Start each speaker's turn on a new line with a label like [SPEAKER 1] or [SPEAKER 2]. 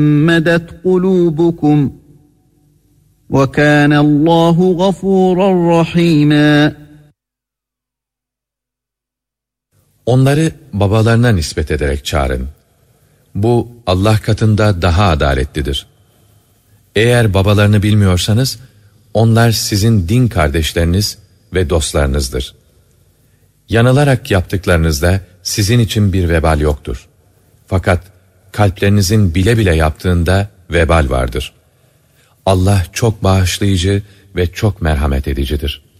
[SPEAKER 1] مَدَتْ قُلُوبُكُمْ وَكَانَ اللّٰهُ غَفُورًا رَحِيمًا.
[SPEAKER 2] Onları babalarına nispet ederek çağırın. Bu Allah katında daha adaletlidir. Eğer babalarını bilmiyorsanız, onlar sizin din kardeşleriniz ve dostlarınızdır. Yanılarak yaptıklarınızda sizin için bir vebal yoktur. Fakat kalplerinizin bile bile yaptığında vebal vardır. Allah çok bağışlayıcı ve çok merhamet edicidir.